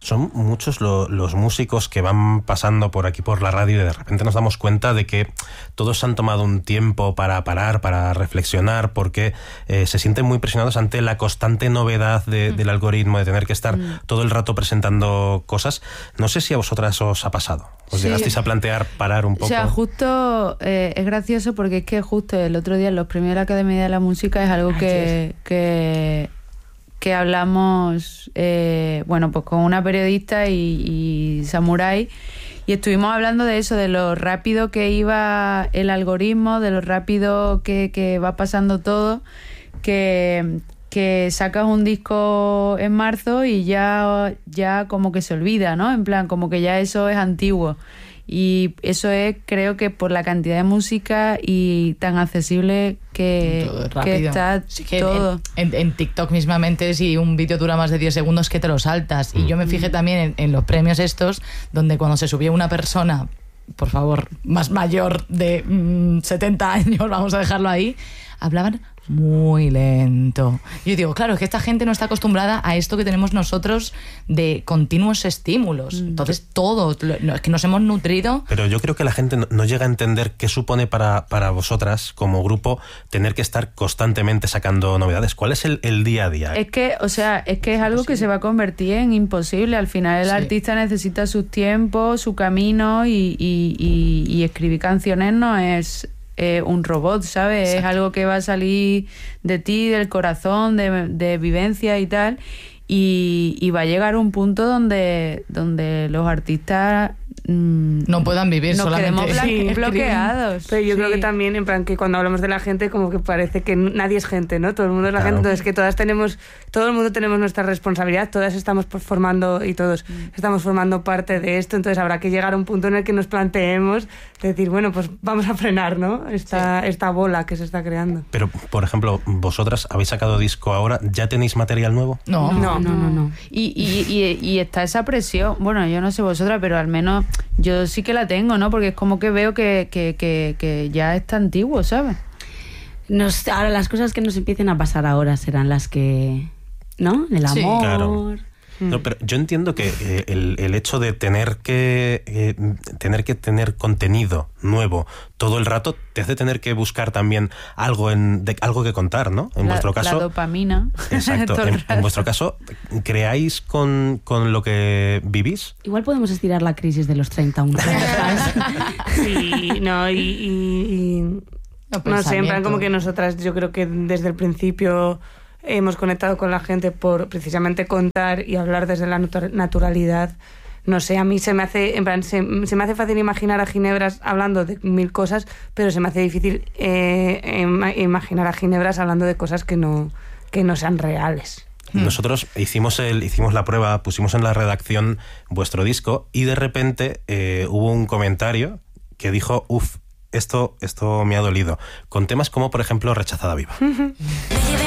Son muchos los músicos que van pasando por aquí por la radio y de repente nos damos cuenta de que todos se han tomado un tiempo para parar, para reflexionar, porque se sienten muy presionados ante la constante novedad del algoritmo, de tener que estar todo el rato presentando cosas. No sé si a vosotras os ha pasado. ¿Os llegasteis a plantear parar un poco? O sea, justo es gracioso porque es que justo el otro día en los premios de la Academia de la Música es algo que hablamos pues con una periodista y Samurai, y estuvimos hablando de eso, de lo rápido que iba el algoritmo, de lo rápido que va pasando todo, que sacas un disco en marzo y ya como que se olvida, ¿no? En plan, como que ya eso es antiguo. Y eso es, creo que por la cantidad de música y tan accesible que está todo. En TikTok mismamente, si un vídeo dura más de 10 segundos, que te lo saltas. Y yo me fijé también en los premios estos, donde cuando se subía una persona, por favor, más mayor de 70 años, vamos a dejarlo ahí, hablaban muy lento. Yo digo, claro, es que esta gente no está acostumbrada a esto que tenemos nosotros de continuos estímulos. Entonces es que nos hemos nutrido. Pero yo creo que la gente no llega a entender qué supone para vosotras como grupo tener que estar constantemente sacando novedades. ¿Cuál es el día a día? Es que es algo que se va a convertir en imposible. Al final el artista necesita sus tiempos, su camino, y escribir canciones no es un robot, ¿sabes? Exacto. Es algo que va a salir de ti, del corazón, de vivencia y tal, y va a llegar un punto donde los artistas no puedan vivir, nos solamente quedemos bloqueados. Pero yo creo que también, en plan, que cuando hablamos de la gente, como que parece que nadie es gente, ¿no? Todo el mundo es la gente, entonces que todo el mundo tenemos nuestra responsabilidad, todas estamos formando y todos estamos formando parte de esto, entonces habrá que llegar a un punto en el que nos planteemos decir, bueno, pues vamos a frenar, ¿no? Esta bola que se está creando. Pero, por ejemplo, vosotras habéis sacado disco ahora, ¿ya tenéis material nuevo? No. Y está esa presión, bueno, yo no sé vosotras, pero al menos yo sí que la tengo, ¿no? Porque es como que veo que ya está antiguo, ¿sabes? Ahora las cosas que nos empiecen a pasar ahora serán las que, ¿no? El amor. Sí, claro. No, pero yo entiendo que el hecho de tener que tener contenido nuevo todo el rato te hace tener que buscar también algo que contar, ¿no? En vuestro caso, la dopamina. Exacto. En vuestro caso, ¿creáis con lo que vivís? Igual podemos estirar la crisis de los 30 un poco. Sí, no, no sé, en plan como que nosotras, yo creo que desde el principio hemos conectado con la gente por precisamente contar y hablar desde la naturalidad. No sé, a mí se me hace fácil imaginar a Ginebras hablando de 1000 cosas, pero se me hace difícil imaginar a Ginebras hablando de cosas que no sean reales. Nosotros hicimos la prueba, pusimos en la redacción vuestro disco y de repente hubo un comentario que dijo, esto me ha dolido, con temas como, por ejemplo, Rechazada Viva.